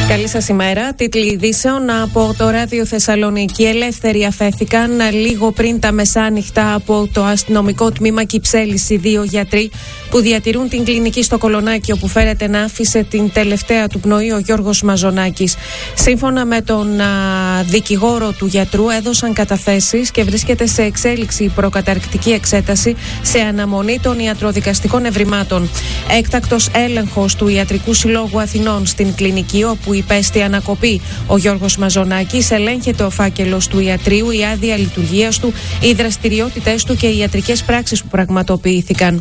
Καλή σας ημέρα. Τίτλοι ειδήσεων από το Ράδιο Θεσσαλονίκη. Ελεύθεροι αφέθηκαν λίγο πριν τα μεσάνυχτα από το αστυνομικό τμήμα Κυψέλης οι δύο γιατροί που διατηρούν την κλινική στο Κολονάκι, όπου φέρεται να άφησε την τελευταία του πνοή ο Γιώργος Μαζονάκης. Σύμφωνα με τον δικηγόρο του γιατρού, έδωσαν καταθέσεις και βρίσκεται σε εξέλιξη η προκαταρκτική εξέταση σε αναμονή των ιατροδικαστικών ευρημάτων. Έκτακτος έλεγχος του Ιατρικού Συλλόγου Αθηνών στην κλινική, όπου υπέστη ανακοπή ο Γιώργος Μαζονάκης, ελέγχεται ο φάκελος του ιατρίου, η άδεια λειτουργίας του, οι δραστηριότητες του και οι ιατρικές πράξεις που πραγματοποιήθηκαν.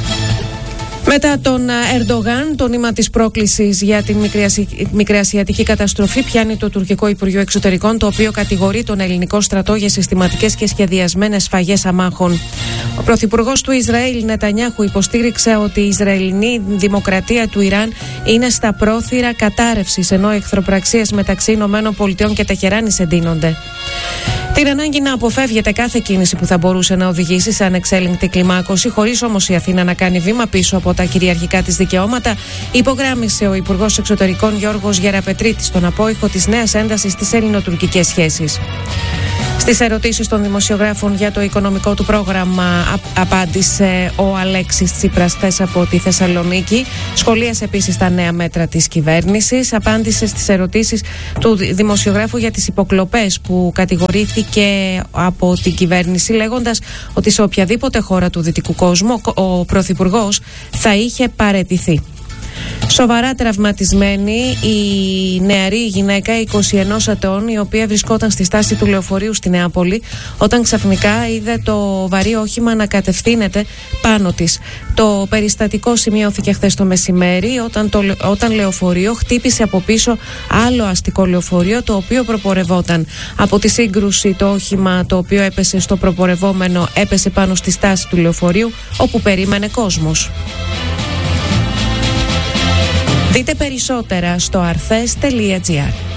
Μετά τον Ερντογάν, το νήμα της πρόκλησης για την μικρασιατική καταστροφή πιάνει το τουρκικό Υπουργείο Εξωτερικών, το οποίο κατηγορεί τον ελληνικό στρατό για συστηματικές και σχεδιασμένες σφαγές αμάχων. Ο πρωθυπουργός του Ισραήλ, Νετανιάχου, υποστήριξε ότι η Ισραηλινή Δημοκρατία του Ιράν είναι στα πρόθυρα κατάρρευσης, ενώ οι εχθροπραξίες μεταξύ ΗΠΑ και Τεχεράνης εντείνονται. Την ανάγκη να αποφεύγεται κάθε κίνηση που θα μπορούσε να οδηγήσει σε ανεξέλεγκτη κλιμάκωση, χωρίς όμως η Αθήνα να κάνει βήμα πίσω από τα κυριαρχικά της δικαιώματα, υπογράμμισε ο Υπουργός Εξωτερικών Γιώργος Γεραπετρίτης στον απόϊχο της νέας έντασης στις ελληνοτουρκικές σχέσεις. Στις ερωτήσεις των δημοσιογράφων για το οικονομικό του πρόγραμμα απάντησε ο Αλέξης Τσίπρας χθες από τη Θεσσαλονίκη. Σχολίασε επίσης τα νέα μέτρα της κυβέρνησης. Απάντησε στις ερωτήσεις του δημοσιογράφου για τις υποκλοπές που κατηγορήθηκε από την κυβέρνηση, λέγοντας ότι σε οποιαδήποτε χώρα του δυτικού κόσμου ο πρωθυπουργός θα είχε παραιτηθεί. Σοβαρά τραυματισμένη η νεαρή γυναίκα 21 ετών, η οποία βρισκόταν στη στάση του λεωφορείου στη Νεάπολη, όταν ξαφνικά είδε το βαρύ όχημα να κατευθύνεται πάνω της. Το περιστατικό σημειώθηκε χθες το μεσημέρι, όταν λεωφορείο χτύπησε από πίσω άλλο αστικό λεωφορείο, το οποίο προπορευόταν. Από τη σύγκρουση, το όχημα, το οποίο έπεσε στο προπορευόμενο, έπεσε πάνω στη στάση του λεωφορείου, όπου περίμενε κόσμος. Δείτε περισσότερα στο arthes.gr.